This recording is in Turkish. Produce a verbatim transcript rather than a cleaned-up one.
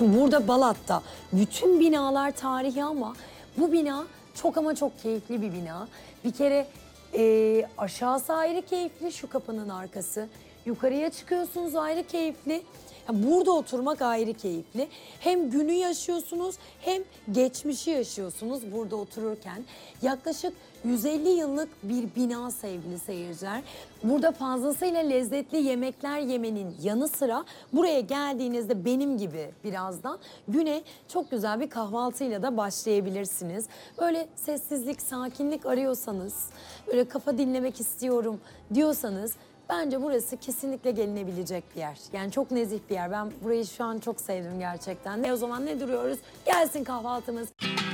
Şimdi burada Balat'ta bütün binalar tarihi ama bu bina çok ama çok keyifli bir bina. Bir kere e, aşağısı ayrı keyifli, şu kapının arkası. Yukarıya çıkıyorsunuz ayrı keyifli. Yani burada oturmak ayrı keyifli. Hem günü yaşıyorsunuz hem geçmişi yaşıyorsunuz burada otururken. Yaklaşık yüz elli yıllık bir bina sevgili seyirciler. Burada fazlasıyla lezzetli yemekler yemenin yanı sıra buraya geldiğinizde benim gibi birazdan güne çok güzel bir kahvaltıyla da başlayabilirsiniz. Böyle sessizlik, sakinlik arıyorsanız, böyle kafa dinlemek istiyorum diyorsanız bence burası kesinlikle gelinebilecek bir yer. Yani çok nezih bir yer. Ben burayı şu an çok sevdim gerçekten. E o zaman ne duruyoruz? Gelsin kahvaltımız.